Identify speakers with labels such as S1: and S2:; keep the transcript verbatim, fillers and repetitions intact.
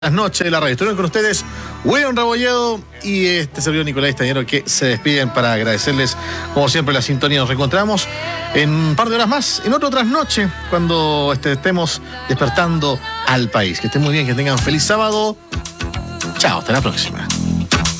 S1: Buenas noches de la radio. Estuvieron con ustedes William Rebolledo y este servidor Nicolás Tañero, que se despiden para agradecerles como siempre la sintonía. Nos reencontramos en un par de horas más en otra trasnoche cuando este, estemos despertando al país. Que estén muy bien, que tengan feliz sábado. Chao, hasta la próxima.